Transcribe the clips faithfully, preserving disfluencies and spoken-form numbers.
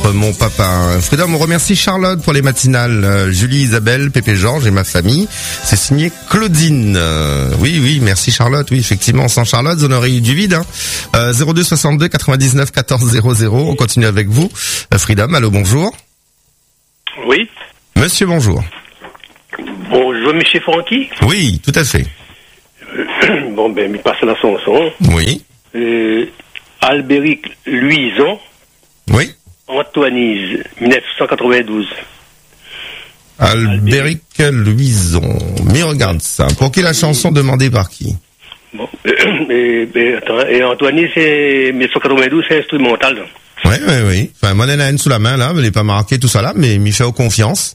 contre mon papa. Freedom, on remercie Charlotte pour les matinales. Euh, Julie, Isabelle, Pépé Georges et ma famille. C'est signé Claudine. Euh, oui, oui, merci Charlotte. Oui, effectivement, sans Charlotte, on aurait eu du vide. Hein. Euh, zéro deux soixante-deux quatre-vingt-dix-neuf quatorze zéro zéro. On continue avec vous. Euh, Freedom, allô, bonjour. Oui. Monsieur, bonjour. Bonjour, monsieur Francky. Oui, tout à fait. Euh, bon, ben, il passe la chanson. Oui. Euh, Albéric Louison. Oui. Antoinise, dix-neuf cent quatre-vingt-douze. Albéric Louison. Mais regarde ça. Pour qui la chanson demandée par qui? Bon. Et, et, attends, et Antoinise, c'est mille neuf cent quatre-vingt-douze, c'est instrumental. Donc. Oui, oui, oui. Enfin, moi, elle a une sous la main, là. Elle n'est pas marquée, tout ça, là, mais il fait aux confiance.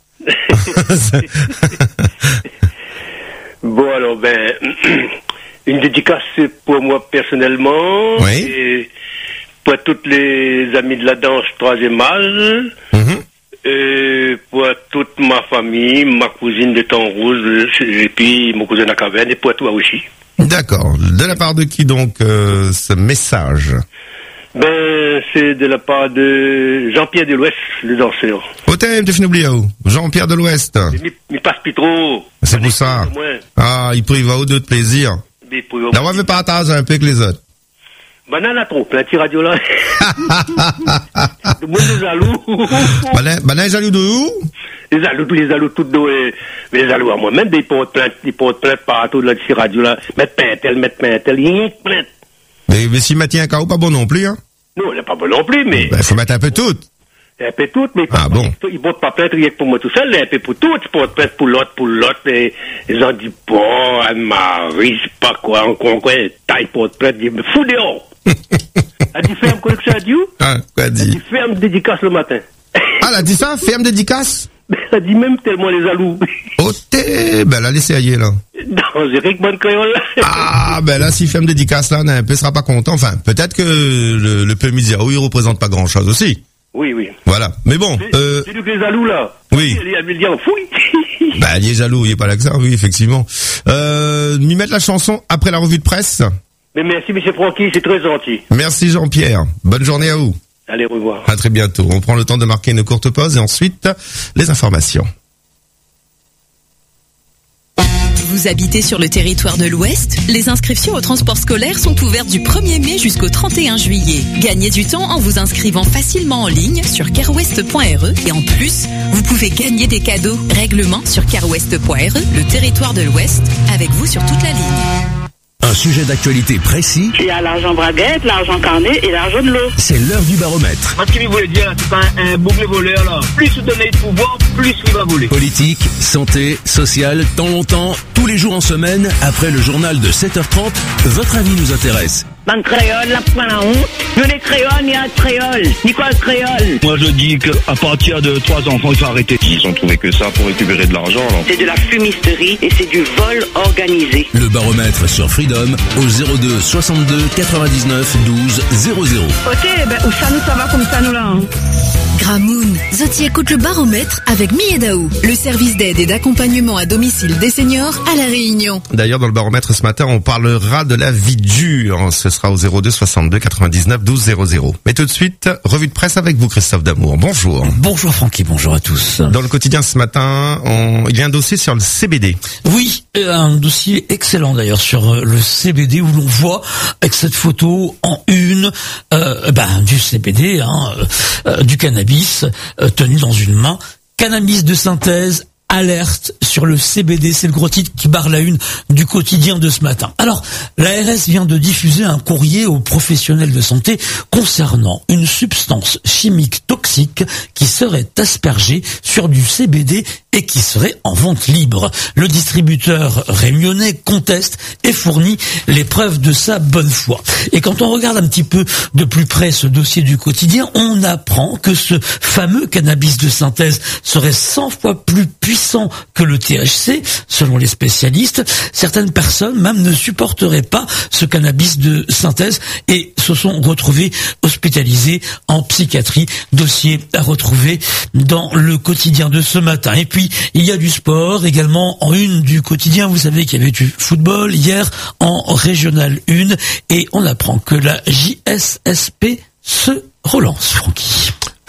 Bon, alors, ben, une dédicace pour moi personnellement. Oui. Et pour toutes les amis de la danse troisième âge. Mm-hmm. Et pour toute ma famille, ma cousine de Temps-Rouge, et puis mon cousin à Caverne, et pour toi aussi. D'accord. De la part de qui, donc, euh, ce message? Ben, c'est de la part de Jean-Pierre de l'Ouest, le danseur. Au thème, tu finis oublié où? Jean-Pierre de l'Ouest. Il passe plus trop. C'est pour ça. Ah, il prive à eux de plaisir. Là, on veut partager un peu avec les autres. Ben, on a trop, la petite radio là. Le monde est jaloux. Ben, est jaloux de où? Les jaloux, tous les jaloux, toutes deux, les jaloux à moi-même, ils portent plainte, ils portent plainte partout de la petite radio là. Mettre pintel, mettre pintel, il y a une plainte. Mais, mais si Mathieu Kao pas bon non plus, hein? Non, il n'est pas bon non plus, mais. Ben, faut mettre un peu tout. Un peu tout, mais. Ah bon? Il ne porte pas plainte rien que pour moi tout seul, un peu pour tout, il porte plainte pour l'autre, pour l'autre, et ils ont dit, bon, Anne-Marie, c'est pas quoi, encore, quoi, taille porte plainte, il me fout dehors. Elle dit ferme, quoi que ça a dit où? Ah, quoi dit? Elle dit ferme, dédicace le matin. Ah, elle a dit ça? Ferme, dédicace? Elle a dit même tellement les jaloux. Oh, t'es, ben, elle a laissé ailler, là. Non, j'ai rien que bonne créole. Ah, ben là, si ferme dédicace, là, un peu sera pas content. Enfin, peut-être que le, le P M I dira, oui, il représente pas grand chose aussi. Oui, oui. Voilà. Mais bon, c'est, euh. c'est lui que les jaloux, là. Oui. Il dit en fouille. Ben, il est jaloux, il est pas là que ça, oui, effectivement. Euh, m'y mettre la chanson après la revue de presse. Mais merci, monsieur Francky, c'est très gentil. Merci, Jean-Pierre. Bonne journée à vous. Allez, au revoir. À très bientôt. On prend le temps de marquer une courte pause et ensuite, les informations. Vous habitez sur le territoire de l'Ouest? Les inscriptions au transport scolaire sont ouvertes du premier mai jusqu'au trente et un juillet. Gagnez du temps en vous inscrivant facilement en ligne sur carwest point r e et en plus, vous pouvez gagner des cadeaux. Règlement sur carwest point r e, le territoire de l'Ouest, avec vous sur toute la ligne. Un sujet d'actualité précis. Il y a l'argent braguette, l'argent carnet et l'argent de l'eau. C'est l'heure du baromètre. Moi, ce qu'il voulait dire, c'est pas un, un boucle voleur, là. Plus vous donnez de pouvoir, plus il va voler. Politique, santé, social, temps longtemps, tous les jours en semaine, après le journal de sept heures trente, votre avis nous intéresse. Dans le créole, la point la honte. Nous les créoles, il y a le créole. Nicole créole. Moi, je dis qu'à partir de trois enfants, il faut arrêter. Ils ont trouvé que ça pour récupérer de l'argent, alors. C'est de la fumisterie et c'est du vol organisé. Le baromètre sur Freedom au zéro deux soixante-deux quatre-vingt-dix-neuf douze zéro zéro. Ok, ben, où ça nous, ça va comme ça, nous, là, hein. Gramoun, Zoti écoute le baromètre avec Miedao, le service d'aide et d'accompagnement à domicile des seniors à La Réunion. D'ailleurs, dans le baromètre ce matin, on parlera de la vie dure. Ce sera au zéro deux soixante-deux quatre-vingt-dix-neuf douze zéro zéro. Mais tout de suite, revue de presse avec vous, Christophe Damour. Bonjour. Bonjour Francky, bonjour à tous. Dans le quotidien ce matin, on... il y a un dossier sur le C B D. Oui, un dossier excellent d'ailleurs sur le C B D où l'on voit avec cette photo en une euh, ben, du C B D, hein, euh, du cannabis euh, tenu dans une main. Cannabis de synthèse, alerte sur le C B D, c'est le gros titre qui barre la une du quotidien de ce matin. Alors, l'A R S vient de diffuser un courrier aux professionnels de santé concernant une substance chimique toxique qui serait aspergée sur du C B D et qui serait en vente libre. Le distributeur réunionnais conteste et fournit les preuves de sa bonne foi. Et quand on regarde un petit peu de plus près ce dossier du quotidien, on apprend que ce fameux cannabis de synthèse serait cent fois plus puissant que le T H C, selon les spécialistes. Certaines personnes même ne supporteraient pas ce cannabis de synthèse et se sont retrouvées hospitalisées en psychiatrie. Dossier à retrouver dans le quotidien de ce matin. Et puis, il y a du sport également en une du quotidien. Vous savez qu'il y avait du football hier en régional un et on apprend que la J S S P se relance, Francky.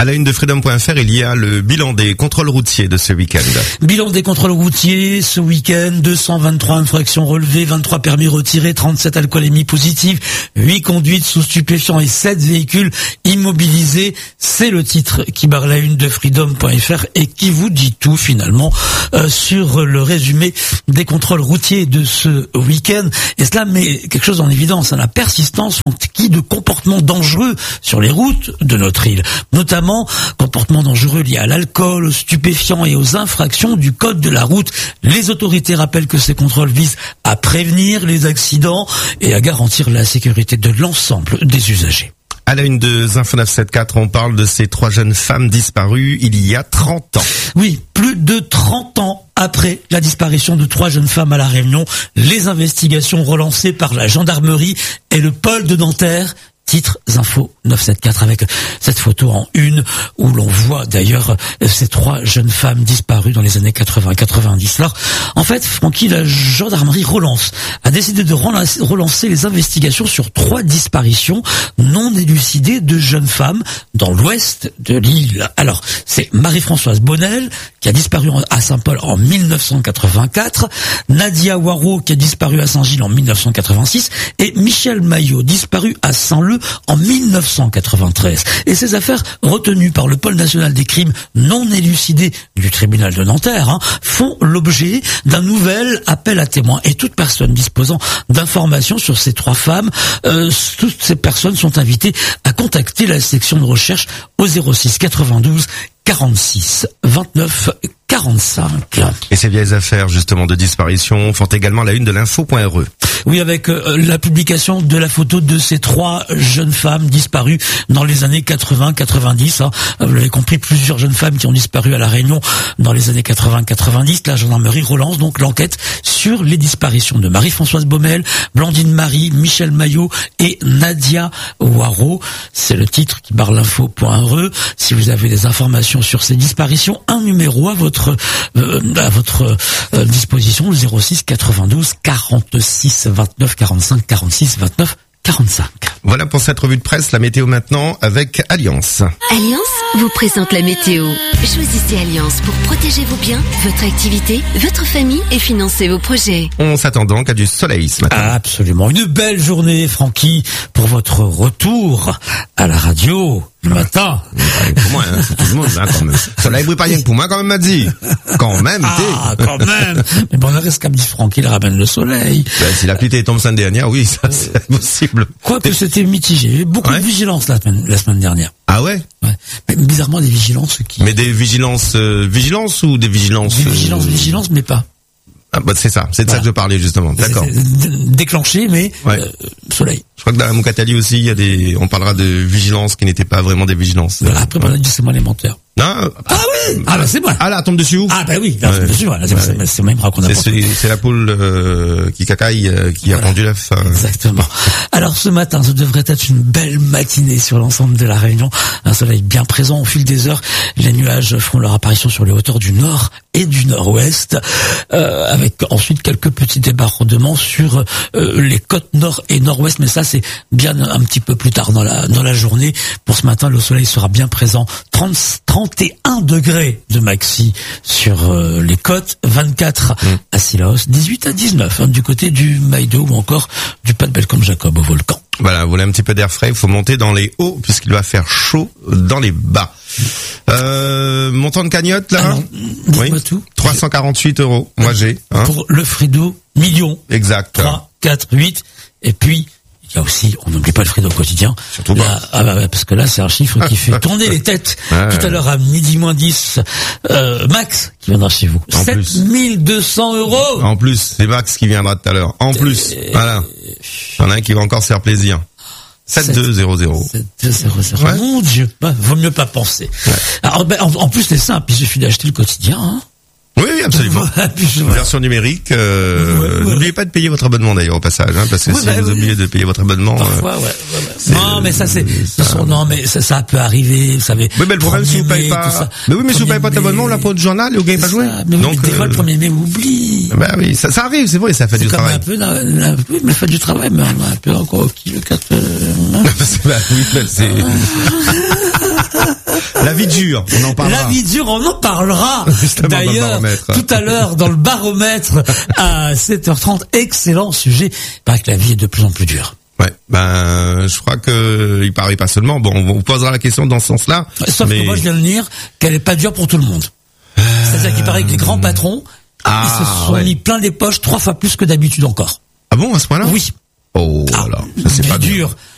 À la une de Freedom point F R, il y a le bilan des contrôles routiers de ce week-end. Bilan des contrôles routiers ce week-end, deux cent vingt-trois infractions relevées, vingt-trois permis retirés, trente-sept alcoolémies positives, huit conduites sous stupéfiants et sept véhicules immobilisés. C'est le titre qui barre la une de Freedom point F R et qui vous dit tout finalement euh, sur le résumé des contrôles routiers de ce week-end. Et cela met quelque chose en évidence, hein, la persistance qui de comportements dangereux sur les routes de notre île, notamment comportements dangereux liés à l'alcool, aux stupéfiants et aux infractions du code de la route. Les autorités rappellent que ces contrôles visent à prévenir les accidents et à garantir la sécurité de l'ensemble des usagers. À la une de Zinfo neuf cent soixante-quatorze, on parle de ces trois jeunes femmes disparues il y a trente ans. Oui, plus de trente ans après la disparition de trois jeunes femmes à La Réunion, les investigations relancées par la gendarmerie et le pôle de Nanterre. Titre Zinfo neuf cent soixante-quatorze avec cette photo en une où l'on voit d'ailleurs ces trois jeunes femmes disparues dans les années quatre-vingts quatre-vingt-dix. Alors, en fait, Francky, la gendarmerie relance, a décidé de relancer les investigations sur trois disparitions non élucidées de jeunes femmes dans l'ouest de l'île. Alors, c'est Marie-Françoise Bonnel qui a disparu à Saint-Paul en mille neuf cent quatre-vingt-quatre, Nadia Waro qui a disparu à Saint-Gilles en mille neuf cent quatre-vingt-six et Michel Maillot disparu à Saint-Leu en mille neuf cent quatre-vingt-treize. Et ces affaires retenues par le pôle national des crimes non élucidés du tribunal de Nanterre hein, font l'objet d'un nouvel appel à témoins. Et toute personne disposant d'informations sur ces trois femmes, euh, toutes ces personnes sont invitées à contacter la section de recherche au zéro six quatre-vingt-douze quarante-six vingt-neuf quarante-cinq. Et ces vieilles affaires justement de disparition font également la une de l'info point R E. Oui, avec euh, la publication de la photo de ces trois jeunes femmes disparues dans les années quatre-vingts quatre-vingt-dix. Hein. Vous l'avez compris, plusieurs jeunes femmes qui ont disparu à La Réunion dans les années quatre-vingts quatre-vingt-dix. La gendarmerie relance donc l'enquête sur les disparitions de Marie-Françoise Baumel, Blandine Marie, Michel Maillot et Nadia Waro. C'est le titre qui barre l'info point R E. Si vous avez des informations sur ces disparitions, un numéro à votre euh, à votre euh, disposition, le zéro six quatre-vingt-douze quarante-six vingt-neuf quarante-cinq quarante-six vingt-neuf quarante-cinq. Voilà pour cette revue de presse, la météo maintenant avec Alliance. Alliance vous présente la météo. Choisissez Alliance pour protéger vos biens, votre activité, votre famille et financer vos projets. On s'attend donc à du soleil ce matin. Ah, absolument. Une belle journée, Francky, pour votre retour à la radio. Le matin. Pour moi, hein, c'est tout le monde, hein, quand même. Ça ne brille pas rien que pour moi, quand même, m'a dit. Quand même, ah, quand même. Mais bon, on reste comme dit Francky, il ramène le soleil. Ben, si la pluie tombe semaine dernière, oui, ça, c'est possible. Quoique c'était mitigé. Il y a eu beaucoup ouais. de vigilance la semaine, la semaine dernière. Ah ouais? Ouais. Mais bizarrement, des vigilances qui... Mais des vigilances, euh, vigilances ou des vigilances? Des vigilances, euh... vigilances, mais pas. Ah, bah, c'est ça, c'est de voilà. ça que je parlais, justement. D'accord. Déclenché, mais, ouais. euh, soleil. Je crois que dans la Moukatali aussi, il y a des, on parlera de vigilance qui n'étaient pas vraiment des vigilances. Voilà, après, on a dit c'est moi les menteurs. Non. Ah oui. Ah bah c'est moi. Ah là, tombe dessus où? Ah bah oui, là, ouais. tombe dessus. Là, c'est, ouais. c'est même raconte. C'est, c'est la poule euh, qui cacaille euh, qui voilà. a rendu l'œuf. Euh. Exactement. Alors ce matin, ce devrait être une belle matinée sur l'ensemble de la Réunion. Un soleil bien présent au fil des heures. Les nuages feront leur apparition sur les hauteurs du nord et du nord-ouest, euh, avec ensuite quelques petits débordements sur euh, les côtes nord et nord-ouest. Mais ça, c'est bien un petit peu plus tard dans la dans la journée. Pour ce matin, le soleil sera bien présent. trente, trente et un degrés de maxi sur euh, les côtes, vingt-quatre mmh. à Silos, dix-huit à dix-neuf hein, du côté du Maïdo ou encore du Pas-de-Bellecomme-Jacob au volcan. Voilà, vous voulez un petit peu d'air frais, il faut monter dans les hauts puisqu'il va faire chaud dans les bas. Euh, montant de cagnotte là, alors, oui, tout. trois cent quarante-huit euros. Moi j'ai. Hein. Pour le Frido, million. Exact. trois, quatre, huit. Et puis, il y a aussi, on n'oublie pas le Frido quotidien. Surtout là, ah bah, parce que là, c'est un chiffre qui fait tourner les têtes. Ah, tout à l'heure, à midi moins dix, euh, Max, qui viendra chez vous. sept mille deux cents euros. En plus, c'est Max qui viendra tout à l'heure. En plus, euh, voilà. Il y en a un qui va encore se faire plaisir. sept deux zéro zéro. sept deux zéro zéro. Ouais. Mon Dieu, bah, vaut mieux pas penser. Ouais. Alors, ben, en, en plus, c'est simple, il suffit d'acheter le quotidien, hein. Oui, oui, absolument. Version numérique. Euh, ouais, ouais. N'oubliez pas de payer votre abonnement d'ailleurs au passage, hein, parce que ouais, si bah, vous oui. oubliez de payer votre abonnement. Parfois, euh, ouais, ouais, ouais. Non, mais ça c'est, ça... non, mais ça, ça peut arriver, vous savez. Oui, mais le problème, si vous payez pas. Mais oui, mais si vous payez pas l'abonnement, là, pour le journal, vous gagnez pas jouer. Mais donc, des fois, le premier mai, oublie. Bah oui, ça, ça arrive, c'est vrai, ça fait du travail. Un peu, oui, mais fait du travail, mais on a un peu encore qui le quatre. Bah oui, c'est. La vie dure, on en parlera. La vie dure, on en parlera. D'ailleurs, baromètre. tout à l'heure, dans le baromètre, à sept heures trente, excellent sujet. Il paraît que la vie est de plus en plus dure. Ouais, ben, je crois que il paraît pas seulement. Bon, on vous posera la question dans ce sens-là. Sauf mais... que moi, je viens de dire qu'elle est pas dure pour tout le monde. Euh... C'est-à-dire qu'il paraît que les grands patrons, ah, ils se sont ouais. mis plein les poches trois fois plus que d'habitude encore. Ah bon, à ce point-là? Oui. Oh, ah, là, ça c'est pas dur.